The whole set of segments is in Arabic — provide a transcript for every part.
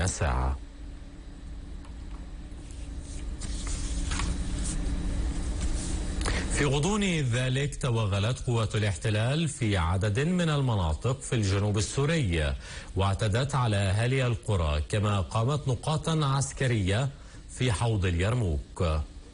ساعة. في غضون ذلك توغلت قوات الاحتلال في عدد من المناطق في الجنوب السوري واعتدت على أهالي القرى، كما قامت نقاطا عسكرية في حوض اليرموك.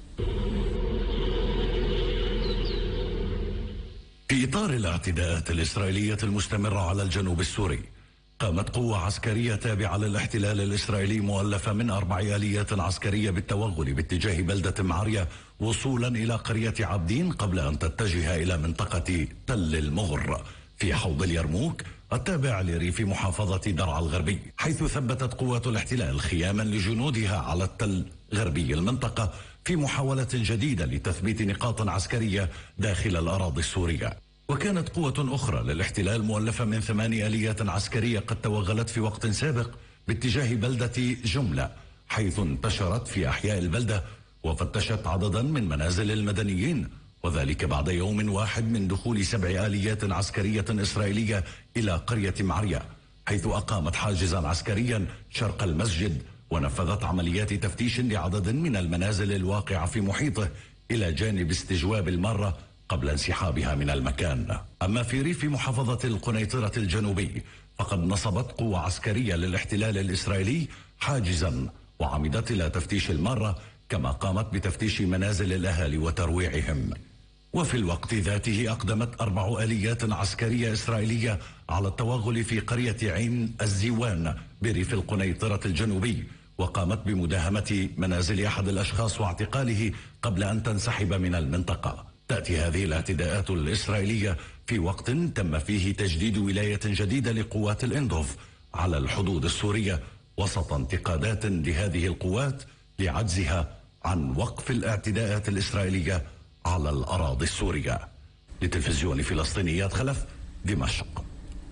في إطار الاعتداءات الإسرائيلية المستمرة على الجنوب السوري، قامت قوة عسكرية تابعة للاحتلال الإسرائيلي مؤلفة من 4 آليات عسكرية بالتوغل باتجاه بلدة معرية وصولا إلى قرية عابدين قبل أن تتجه إلى منطقة تل المغر في حوض اليرموك التابع لريف محافظة درعا الغربي، حيث ثبتت قوات الاحتلال خياما لجنودها على التل غربي المنطقة في محاولة جديدة لتثبيت نقاط عسكرية داخل الأراضي السورية. وكانت قوة أخرى للاحتلال مؤلفة من 8 آليات عسكرية قد توغلت في وقت سابق باتجاه بلدة جملة، حيث انتشرت في أحياء البلدة وفتشت عددا من منازل المدنيين، وذلك بعد يوم واحد من دخول 7 آليات عسكرية إسرائيلية إلى قرية معرية، حيث أقامت حاجزا عسكريا شرق المسجد ونفذت عمليات تفتيش لعدد من المنازل الواقعة في محيطه إلى جانب استجواب المارة قبل انسحابها من المكان. أما في ريف محافظة القنيطرة الجنوبي فقد نصبت قوة عسكرية للاحتلال الإسرائيلي حاجزا وعمدت إلى تفتيش المارة، كما قامت بتفتيش منازل الأهالي وترويعهم. وفي الوقت ذاته أقدمت 4 آليات عسكرية إسرائيلية على التوغل في قرية عين الزيوان بريف القنيطرة الجنوبي، وقامت بمداهمة منازل أحد الأشخاص واعتقاله قبل أن تنسحب من المنطقة. تأتي هذه الاعتداءات الإسرائيلية في وقت تم فيه تجديد ولاية جديدة لقوات الإندوف على الحدود السورية، وسط انتقادات لهذه القوات لعجزها عن وقف الاعتداءات الإسرائيلية على الأراضي السورية. لتلفزيون فلسطينيات خلف، دمشق.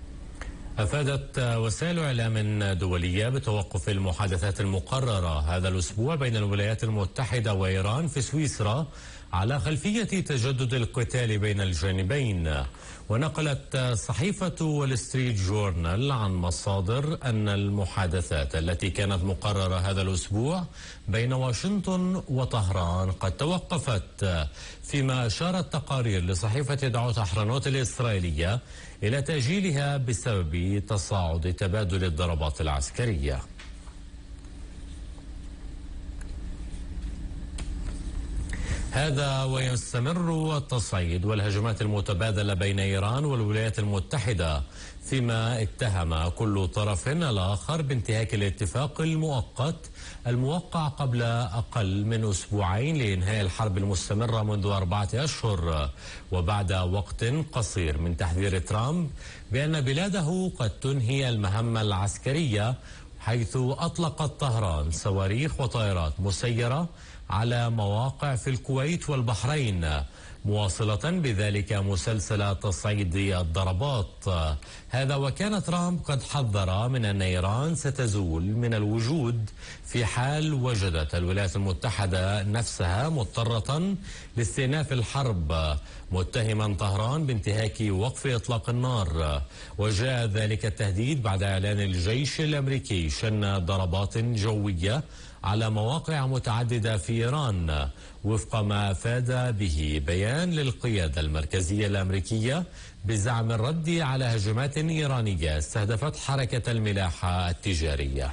أفادت وسائل إعلام دولية بتوقف المحادثات المقررة هذا الأسبوع بين الولايات المتحدة وإيران في سويسرا على خلفية تجدد القتال بين الجانبين. ونقلت صحيفة وول ستريت جورنال عن مصادر أن المحادثات التي كانت مقررة هذا الأسبوع بين واشنطن وطهران قد توقفت، فيما أشارت تقارير لصحيفة دعوت أحرنوت الإسرائيلية إلى تأجيلها بسبب تصاعد تبادل الضربات العسكرية. هذا ويستمر التصعيد والهجمات المتبادلة بين إيران والولايات المتحدة، فيما اتهم كل طرف الآخر بانتهاك الاتفاق المؤقت الموقع قبل أقل من أسبوعين لإنهاء الحرب المستمرة منذ 4 أشهر، وبعد وقت قصير من تحذير ترامب بأن بلاده قد تنهي المهمة العسكرية، حيث أطلقت طهران صواريخ وطائرات مسيرة على مواقع في الكويت والبحرين، مواصلة بذلك مسلسل تصعيد الضربات. هذا وكان ترامب قد حذر من أن إيران ستزول من الوجود في حال وجدت الولايات المتحدة نفسها مضطرة لاستئناف الحرب، متهما طهران بانتهاك وقف إطلاق النار. وجاء ذلك التهديد بعد إعلان الجيش الأمريكي شن ضربات جوية على مواقع متعددة في إيران، وفق ما أفاد به بيان للقيادة المركزية الأمريكية بزعم الرد على هجمات إيرانية استهدفت حركة الملاحة التجارية.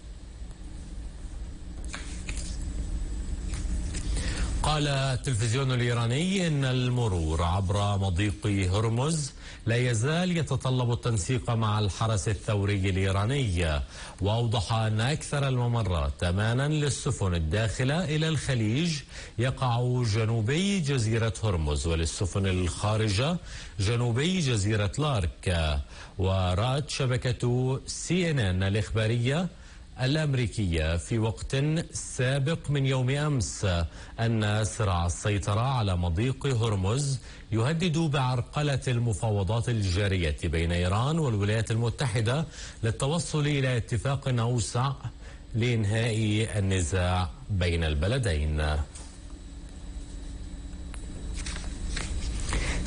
قال التلفزيون الإيراني إن المرور عبر مضيق هرمز لا يزال يتطلب التنسيق مع الحرس الثوري الإيراني، وأوضح أن أكثر الممرات أمانا للسفن الداخلة إلى الخليج يقع جنوبي جزيرة هرمز، وللسفن الخارجة جنوبي جزيرة لارك. ورأت شبكة CNN الإخبارية الأمريكية في وقت سابق من يوم أمس أن صراع السيطرة على مضيق هرمز يهدد بعرقلة المفاوضات الجارية بين إيران والولايات المتحدة للتوصل إلى اتفاق أوسع لإنهاء النزاع بين البلدين.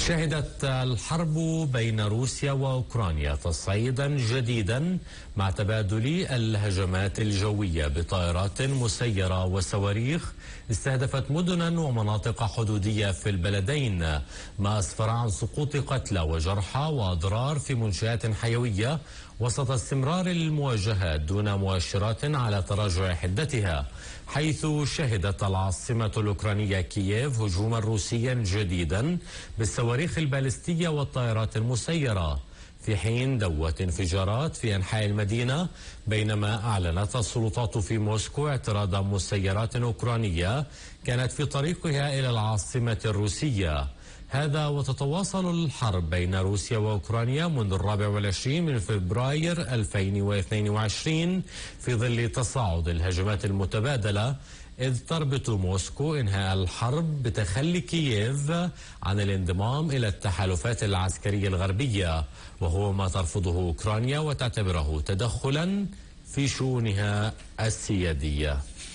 شهدت الحرب بين روسيا وأوكرانيا تصعيدا جديدا مع تبادل الهجمات الجوية بطائرات مسيرة وصواريخ استهدفت مدنا ومناطق حدودية في البلدين، ما أسفر عن سقوط قتلى وجرحى وأضرار في منشآت حيوية وسط استمرار المواجهات دون مؤشرات على تراجع حدتها، حيث شهدت العاصمة الأوكرانية كييف هجوما روسيا جديدا بالصواريخ البالستية والطائرات المسيرة، في حين دوت انفجارات في أنحاء المدينة، بينما أعلنت السلطات في موسكو اعتراض مسيرات أوكرانية كانت في طريقها إلى العاصمة الروسية. هذا وتتواصل الحرب بين روسيا وأوكرانيا منذ 24 من فبراير 2022 في ظل تصاعد الهجمات المتبادلة، إذ تربط موسكو إنهاء الحرب بتخلي كييف عن الانضمام إلى التحالفات العسكرية الغربية، وهو ما ترفضه أوكرانيا وتعتبره تدخلا في شؤونها السيادية.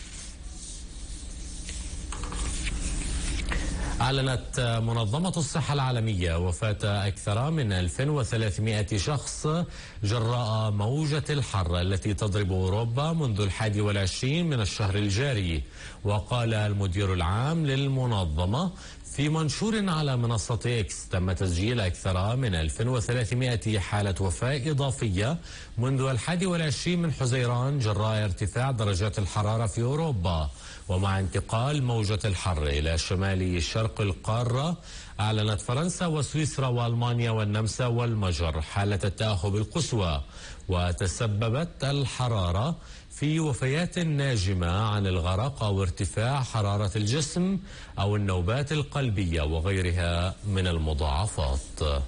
أعلنت منظمة الصحة العالمية وفاة أكثر من 1300 شخص جراء موجة الحر التي تضرب أوروبا منذ 21 من الشهر الجاري. وقال المدير العام للمنظمة في منشور على منصة إكس: تم تسجيل أكثر من 1300 حالة وفاة إضافية منذ 21 من حزيران جراء ارتفاع درجات الحرارة في أوروبا. ومع انتقال موجة الحر إلى شمال شرق القارة، أعلنت فرنسا وسويسرا وألمانيا والنمسا والمجر حالة التأهب القصوى، وتسببت الحرارة في وفيات ناجمة عن الغرق أو ارتفاع حرارة الجسم أو النوبات القلبية وغيرها من المضاعفات.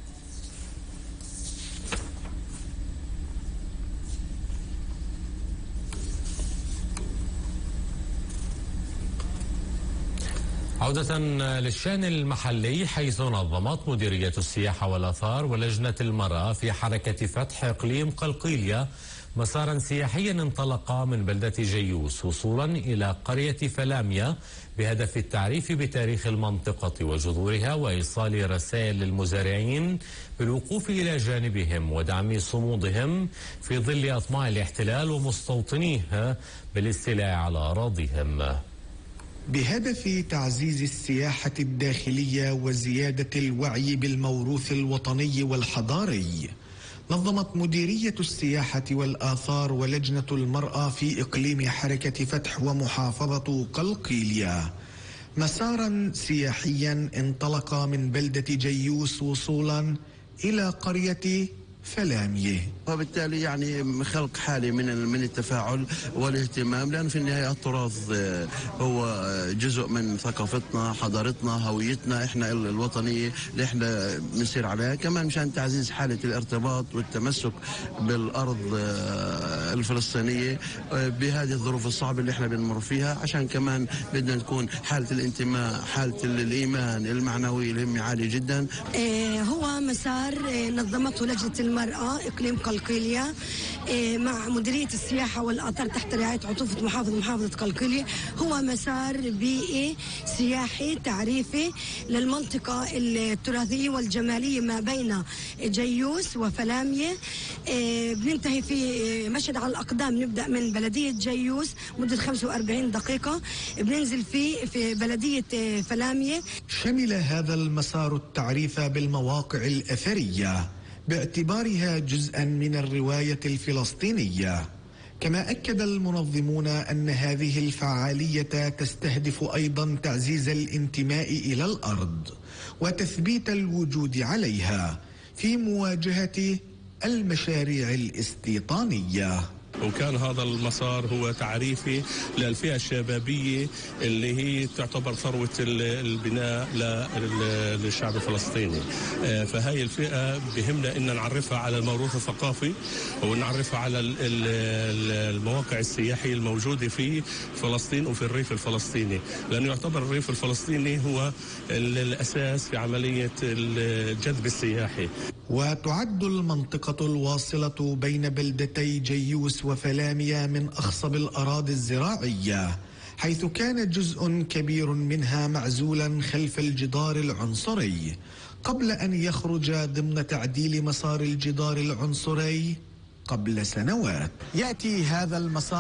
عودة للشأن المحلي، حيث نظمت مديرية السياحة والآثار ولجنة المرأة في حركة فتح إقليم قلقيلية مسارا سياحيا انطلق من بلدة جيوس وصولا إلى قرية فلاميا بهدف التعريف بتاريخ المنطقة وجذورها وإيصال رسائل للمزارعين بالوقوف إلى جانبهم ودعم صمودهم في ظل أطماع الاحتلال ومستوطنيه بالاستيلاء على أراضيهم. بهدف تعزيز السياحة الداخلية وزيادة الوعي بالموروث الوطني والحضاري، نظمت مديرية السياحة والآثار ولجنة المرأة في إقليم حركة فتح ومحافظة قلقيلية مسارا سياحيا انطلق من بلدة جيوس وصولا إلى قرية فلامية، وبالتالي يعني خلق حالة من التفاعل والاهتمام، لأن في النهاية التراث هو جزء من ثقافتنا، حضارتنا، هويتنا احنا الوطنية اللي احنا بنسير عليها، كمان مشان تعزيز حالة الارتباط والتمسك بالأرض الفلسطينية بهذه الظروف الصعبة اللي احنا بنمر فيها، عشان كمان بدنا تكون حالة الانتماء، حالة الإيمان المعنوي الهمة عالية جدا. هو مسار نظمته لجنة المرأة إقليم قلقيلية مع مديرية السياحة والآثار تحت رعاية عطوفة محافظة قلقيلية. هو مسار بيئي سياحي تعريفي للمنطقة التراثية والجمالية ما بين جيوس وفلامية. بننتهي في مشهد على الأقدام، نبدأ من بلدية جيوس مدة 45 دقيقة، بننزل في بلدية فلامية. شمل هذا المسار التعريف بالمواقع الأثرية باعتبارها جزءا من الرواية الفلسطينية، كما أكد المنظمون أن هذه الفعالية تستهدف أيضا تعزيز الانتماء إلى الأرض وتثبيت الوجود عليها في مواجهة المشاريع الاستيطانية. وكان هذا المسار هو تعريفي للفئة الشبابية اللي هي تعتبر ثروة البناء للشعب الفلسطيني. فهي الفئة بهمنا إن نعرفها على الموروث الثقافي ونعرفها على المواقع السياحية الموجودة في فلسطين وفي الريف الفلسطيني، لأنه يعتبر الريف الفلسطيني هو الأساس في عملية الجذب السياحي. وتعد المنطقة الواصلة بين بلدتي جيوس وفلاميا من أخصب الأراضي الزراعية، حيث كان جزء كبير منها معزولا خلف الجدار العنصري قبل أن يخرج ضمن تعديل مسار الجدار العنصري قبل سنوات. يأتي هذا المسار